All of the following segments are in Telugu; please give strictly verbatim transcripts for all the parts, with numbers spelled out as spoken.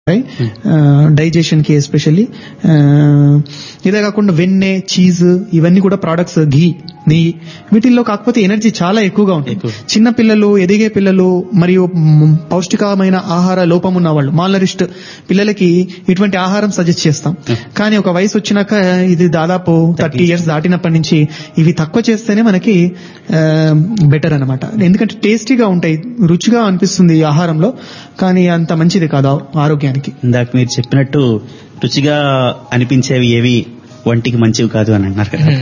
డైజెషన్ కి ఎస్పెషల్లీ. ఇదే కాకుండా వెన్నె, చీజ్ ఇవన్నీ కూడా ప్రొడక్ట్స్, ఘీ, నెయ్యి, వీటిల్లో కాకపోతే ఎనర్జీ చాలా ఎక్కువగా ఉంటుంది. చిన్న పిల్లలు, ఎదిగే పిల్లలు మరియు పౌష్టికమైన ఆహార లోపం ఉన్న వాళ్ళు, మాల్నరిస్ట్ పిల్లలకి ఇటువంటి ఆహారం సజెస్ట్ చేస్తాం. కానీ ఒక వయసు వచ్చినాక ఇది దాదాపు థర్టీ ఇయర్స్ దాటినప్పటి నుంచి ఇవి తక్కువ చేస్తేనే మనకి బెటర్ అనమాట. ఎందుకంటే టేస్టీగా ఉంటాయి, రుచిగా అనిపిస్తుంది ఈ ఆహారంలో, కానీ అంత మంచిది కాదు ఆరోగ్యానికి. ఇందాక మీరు చెప్పినట్టు రుచిగా అనిపించేవి ఏవి వంటికి మంచివి కాదు అని అన్నారు కదా.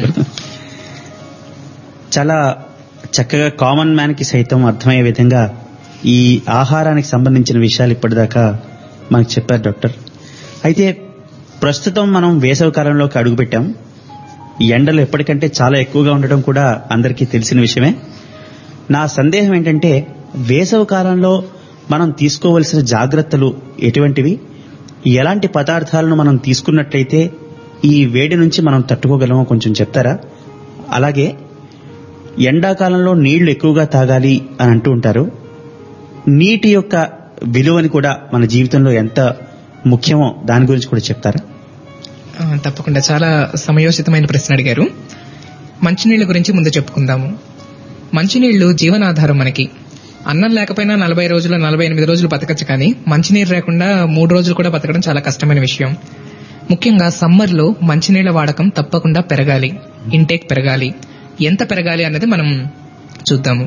చాలా చక్కగా కామన్ మ్యాన్ కి సైతం అర్థమయ్యే విధంగా ఈ ఆహారానికి సంబంధించిన విషయాలు ఇప్పటిదాకా మనకు చెప్పారు డాక్టర్. అయితే ప్రస్తుతం మనం వేసవి కాలంలోకి అడుగుపెట్టాం. ఎండలు ఎప్పటికంటే చాలా ఎక్కువగా ఉండడం కూడా అందరికీ తెలిసిన విషయమే. నా సందేహం ఏంటంటే, వేసవి కాలంలో మనం తీసుకోవలసిన జాగ్రత్తలు ఎటువంటివి, ఎలాంటి పదార్థాలను మనం తీసుకున్నట్లయితే ఈ వేడి నుంచి మనం తట్టుకోగలమో కొంచెం చెప్తారా? అలాగే ఎండాకాలంలో నీళ్లు ఎక్కువగా తాగాలి అని అంటూ ఉంటారు. నీటి యొక్క విలువని కూడా మన జీవితంలో ఎంత ముఖ్యమో దాని గురించి కూడా చెప్తారా? తప్పకుండా. చాలా సమయోచితమైన ప్రశ్న అడిగారు. మంచినీళ్ల గురించి ముందు చెప్పుకుందాము. మంచినీళ్లు జీవనాధారం. మనకి అన్నం లేకపోయినా నలభై రోజులు నలభై ఎనిమిది రోజులు బతకచ్చు, కానీ మంచినీరు లేకుండా మూడు రోజులు కూడా బతకడం చాలా కష్టమైన విషయం. ముఖ్యంగా సమ్మర్ లో మంచినీళ్ల వాడకం తప్పకుండా పెరగాలి, ఇంటేక్ పెరగాలి. ఎంత పెరగాలి అన్నది మనం చూద్దాము.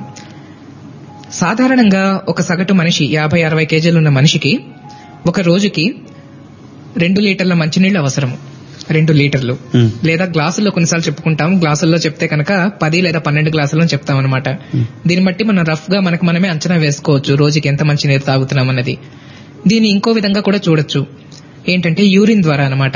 సాధారణంగా ఒక సగటు మనిషి యాభై అరవై కేజీలు ఉన్న మనిషికి ఒక రోజుకి రెండు లీటర్ల మంచినీళ్లు అవసరం. రెండు లీటర్లు లేదా గ్లాసుల్లో కొన్నిసార్లు చెప్పుకుంటాం. గ్లాసుల్లో చెప్తే కనుక పది లేదా పన్నెండు గ్లాసులను చెప్తాం అనమాట. దీన్ని బట్టి మనం రఫ్ గా మనకు మనమే అంచనా వేసుకోవచ్చు రోజుకి ఎంత మంచి నీరు తాగుతున్నాం అన్నది. దీన్ని ఇంకో విధంగా కూడా చూడొచ్చు. ఏంటంటే యూరిన్ ద్వారా అనమాట.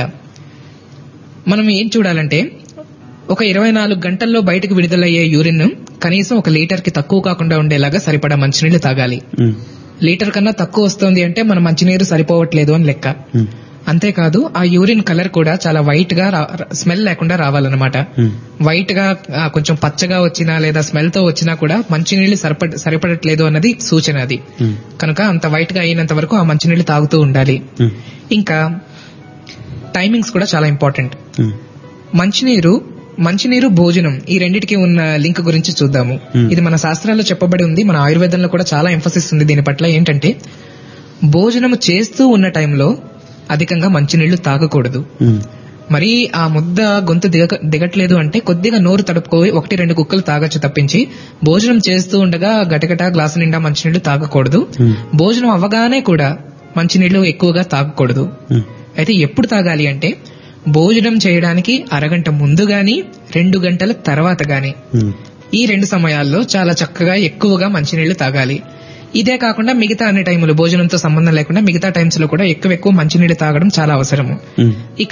మనం ఏం చూడాలంటే, ఒక ఇరవై నాలుగు గంటల్లో బయటకు విడుదలయ్యే యూరిన్ కనీసం ఒక లీటర్ కి తక్కువ కాకుండా ఉండేలాగా సరిపడా మంచినీళ్లు తాగాలి. లీటర్ కన్నా తక్కువ వస్తుంది అంటే మన మంచినీరు సరిపోవట్లేదు అని లెక్క. అంతేకాదు ఆ యూరిన్ కలర్ కూడా చాలా వైట్ గా, స్మెల్ లేకుండా రావాలన్నమాట. వైట్ గా కొంచెం పచ్చగా వచ్చినా లేదా స్మెల్ తో వచ్చినా కూడా మంచినీళ్లు సరిపడ సరిపడట్లేదు అన్నది సూచన అది. కనుక అంత వైట్ గా అయినంత వరకు ఆ మంచినీళ్లు తాగుతూ ఉండాలి. ఇంకా టైమింగ్స్ కూడా చాలా ఇంపార్టెంట్. మంచినీరు మంచినీరు భోజనం ఈ రెండిటికి ఉన్న లింక్ గురించి చూద్దాము. ఇది మన శాస్త్రాల్లో చెప్పబడి ఉంది, మన ఆయుర్వేదంలో కూడా చాలా ఎంఫసిస్ ఉంది దీని పట్ల. ఏంటంటే, భోజనము చేస్తూ ఉన్న టైంలో అధికంగా మంచినీళ్లు తాగకూడదు. మరి ఆ ముద్ద గొంతు దిగ దిగట్లేదు అంటే కొద్దిగా నోరు తడుపుకోవి ఒకటి రెండు కుక్కలు తాగొచ్చు తప్పించి భోజనం చేస్తూ ఉండగా గటగట గ్లాసు నిండా మంచినీళ్లు తాగకూడదు. భోజనం అవ్వగానే కూడా మంచినీళ్లు ఎక్కువగా తాగకూడదు. అయితే ఎప్పుడు తాగాలి అంటే, భోజనం చేయడానికి అరగంట ముందు గాని రెండు గంటల తర్వాత గాని, ఈ రెండు సమయాల్లో చాలా చక్కగా ఎక్కువగా మంచినీళ్లు తాగాలి. ఇదే కాకుండా మిగతా అన్ని టైములు, భోజనంతో సంబంధం లేకుండా మిగతా టైమ్స్ లో కూడా ఎక్కువ ఎక్కువ మంచినీళ్ళు తాగడం చాలా అవసరము. ఇక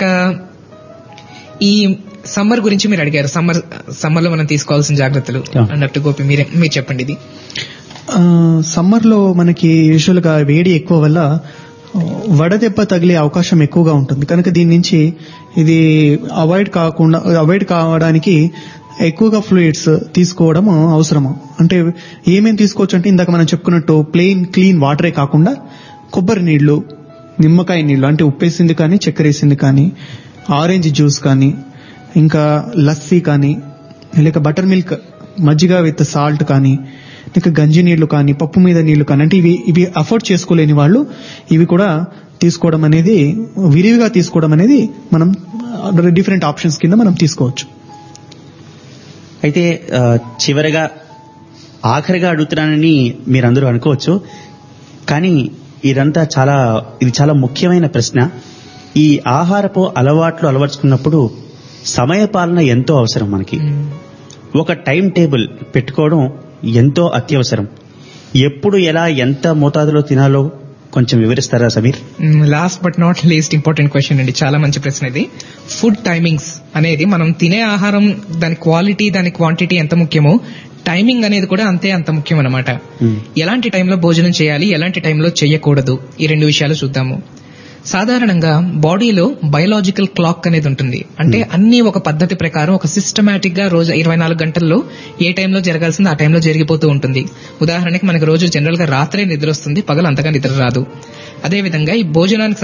ఈ సమ్మర్ గురించి మీరు అడిగారు. సమ్మర్ సమ్మర్ లో మనం తీసుకోవాల్సిన జాగ్రత్తలు అన్నట్టు గోపి మీరే మీరు చెప్పండి. ఇది సమ్మర్ లో మనకి యూజువల్ గా వేడి ఎక్కువ వల్ల వడదెబ్బ తగిలే అవకాశం ఎక్కువగా ఉంటుంది. కనుక దీని నుంచి ఇది అవాయిడ్ కాకుండా అవాయిడ్ కావడానికి ఎక్కువగా ఫ్లూయిడ్స్ తీసుకోవడం అవసరము. అంటే ఏమేమి తీసుకోవచ్చు అంటే, ఇందాక మనం చెప్పుకున్నట్టు ప్లెయిన్ క్లీన్ వాటరే కాకుండా కొబ్బరి నీళ్లు, నిమ్మకాయ నీళ్లు అంటే ఉప్పేసింది కానీ చక్కెర వేసింది కానీ, ఆరెంజ్ జ్యూస్ కానీ, ఇంకా లస్సీ కానీ, లేక బటర్ మిల్క్, మజ్జిగ విత్ సాల్ట్ కానీ, లేక గంజి నీళ్లు కానీ, పప్పు మీద నీళ్లు కానీ, అంటే ఇవి ఇవి అఫోర్డ్ చేసుకోలేని వాళ్ళు ఇవి కూడా తీసుకోవడం అనేది, విరివిగా తీసుకోవడం అనేది మనం డిఫరెంట్ ఆప్షన్స్ కింద మనం తీసుకోవచ్చు. అయితే చివరిగా ఆఖరిగా అడుగుతున్నానని మీరందరూ అనుకోవచ్చు, కానీ ఇదంతా చాలా ఇది చాలా ముఖ్యమైన ప్రశ్న. ఈ ఆహారపు అలవాట్లు అలవర్చుకున్నప్పుడు సమయపాలన ఎంతో అవసరం. మనకి ఒక టైం టేబుల్ పెట్టుకోవడం ఎంతో అత్యవసరం. ఎప్పుడు ఎలా ఎంత మోతాదులో తినాలో కొంచెం వివరిస్తారా Sameer? Last but not least important question అండి, చాలా మంచి ప్రశ్న ఇది. ఫుడ్ టైమింగ్స్ అనేది, మనం తినే ఆహారం దాని క్వాలిటీ దాని క్వాంటిటీ ఎంత ముఖ్యమో టైమింగ్ అనేది కూడా అంతే అంత ముఖ్యం అన్నమాట. ఎలాంటి టైంలో భోజనం చేయాలి, ఎలాంటి టైంలో చేయకూడదు, ఈ రెండు విషయాలు చూద్దాము. సాధారణంగా బాడీలో బయలాజికల్ క్లాక్ అనేది ఉంటుంది. అంటే అన్ని ఒక పద్ధతి ప్రకారం ఒక సిస్టమేటిక్ గా రోజు ఇరవై నాలుగు గంటల్లో ఏ టైంలో జరగాల్సిందో ఆ టైంలో జరిగిపోతూ ఉంటుంది. ఉదాహరణకి మనకి రోజు జనరల్ గా రాత్రే నిద్ర వస్తుంది, పగలు అంతగా నిద్ర రాదు. అదేవిధంగా ఈ భోజనానికి